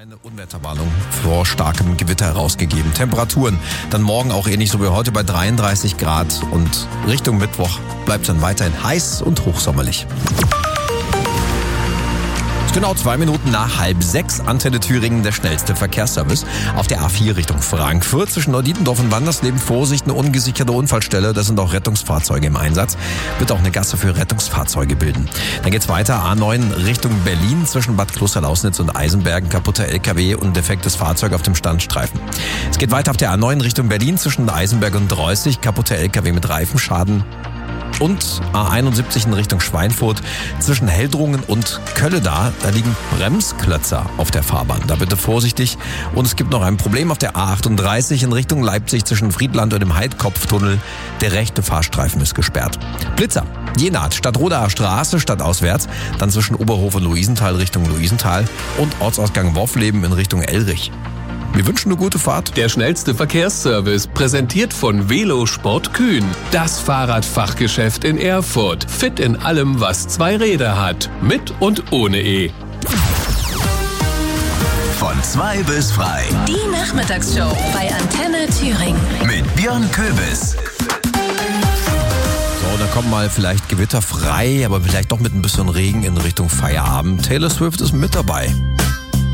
Eine Unwetterwarnung vor starkem Gewitter herausgegeben. Temperaturen dann morgen auch ähnlich so wie heute bei 33 Grad und Richtung Mittwoch bleibt es dann weiterhin heiß und hochsommerlich. Genau 2 Minuten nach 5:30, Antenne Thüringen, der schnellste Verkehrsservice. Auf der A4 Richtung Frankfurt zwischen Neudietendorf und Wandersleben Vorsicht, eine ungesicherte Unfallstelle. Da sind auch Rettungsfahrzeuge im Einsatz. Wird auch eine Gasse für Rettungsfahrzeuge bilden. Dann geht's weiter, A9 Richtung Berlin zwischen Bad Klosterlausnitz und Eisenbergen. Kaputter LKW und defektes Fahrzeug auf dem Standstreifen. Es geht weiter auf der A9 Richtung Berlin zwischen Eisenberg und Dreußig. Kaputter LKW mit Reifenschaden. Und A71 in Richtung Schweinfurt zwischen Heldrungen und Kölleda. Da liegen Bremsklötzer auf der Fahrbahn. Da bitte vorsichtig. Und es gibt noch ein Problem auf der A38 in Richtung Leipzig zwischen Friedland und dem Heidkopftunnel. Der rechte Fahrstreifen ist gesperrt. Blitzer. Jenat, Stadtrodaer Straße stadtauswärts. Dann zwischen Oberhof und Luisenthal Richtung Luisenthal. Und Ortsausgang Woffleben in Richtung Elrich. Wir wünschen eine gute Fahrt. Der schnellste Verkehrsservice, präsentiert von Velosport Kühn. Das Fahrradfachgeschäft in Erfurt. Fit in allem, was 2 Räder hat. Mit und ohne E. Von 2 bis frei. Die Nachmittagsshow bei Antenne Thüringen. Mit Björn Köbis. So, da kommen mal vielleicht gewitterfrei, aber vielleicht doch mit ein bisschen Regen in Richtung Feierabend. Taylor Swift ist mit dabei.